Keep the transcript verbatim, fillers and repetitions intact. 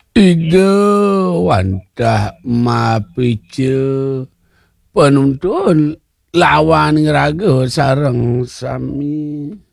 Tiga wandah mapicil penuntun lawan ngeraga sareng sami.